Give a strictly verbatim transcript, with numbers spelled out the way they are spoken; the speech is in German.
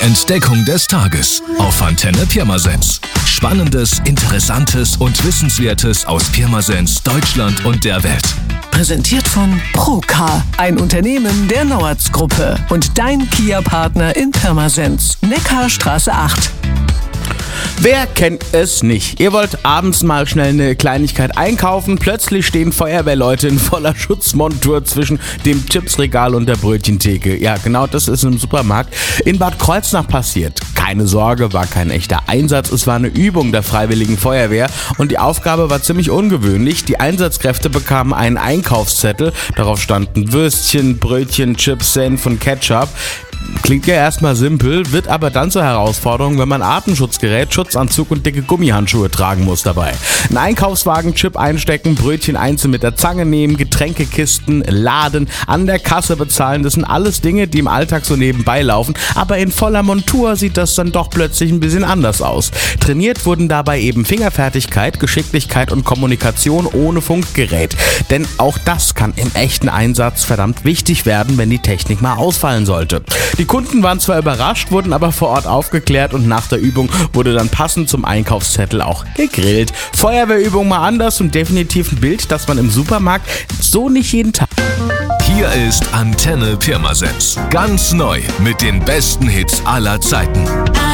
Entdeckung des Tages auf Antenne Pirmasens. Spannendes, Interessantes und Wissenswertes aus Pirmasens, Deutschland und der Welt. Präsentiert von Procar, ein Unternehmen der Nauertz-Gruppe und dein Kia-Partner in Pirmasens, Neckarstraße acht. Wer kennt es nicht? Ihr wollt abends mal schnell eine Kleinigkeit einkaufen, plötzlich stehen Feuerwehrleute in voller Schutzmontur zwischen dem Chipsregal und der Brötchentheke. Ja, genau das ist im Supermarkt in Bad Kreuznach passiert. Keine Sorge, war kein echter Einsatz, es war eine Übung der Freiwilligen Feuerwehr und die Aufgabe war ziemlich ungewöhnlich. Die Einsatzkräfte bekamen einen Einkaufszettel, darauf standen Würstchen, Brötchen, Chips, Senf und Ketchup. Klingt ja erstmal simpel, wird aber dann zur Herausforderung, wenn man Atemschutzgerät, Schutzanzug und dicke Gummihandschuhe tragen muss dabei. Ein Einkaufswagen, Chip einstecken, Brötchen einzeln mit der Zange nehmen, Getränkekisten laden, an der Kasse bezahlen, das sind alles Dinge, die im Alltag so nebenbei laufen, aber in voller Montur sieht das dann doch plötzlich ein bisschen anders aus. Trainiert wurden dabei eben Fingerfertigkeit, Geschicklichkeit und Kommunikation ohne Funkgerät. Denn auch das kann im echten Einsatz verdammt wichtig werden, wenn die Technik mal ausfallen sollte. Die Kunden waren zwar überrascht, wurden aber vor Ort aufgeklärt und nach der Übung wurde dann passend zum Einkaufszettel auch gegrillt. Feuerwehrübung mal anders und definitiv ein Bild, das man im Supermarkt so nicht jeden Tag. Hier ist Antenne Pirmasens. Ganz neu mit den besten Hits aller Zeiten.